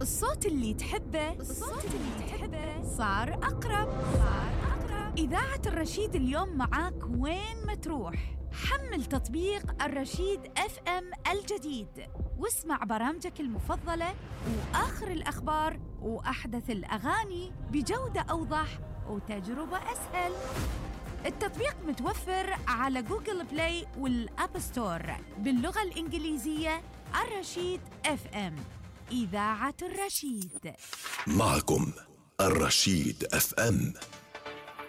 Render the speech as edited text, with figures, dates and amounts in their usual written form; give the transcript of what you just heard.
الصوت اللي تحبه صار أقرب. إذاعة الرشيد اليوم معاك وين ما تروح. حمل تطبيق الرشيد FM الجديد واسمع برامجك المفضلة وآخر الأخبار وأحدث الأغاني بجودة أوضح وتجربة أسهل. التطبيق متوفر على جوجل بلاي والأب ستور باللغة الإنجليزية. الرشيد FM، إذاعة الرشيد. معكم الرشيد FM.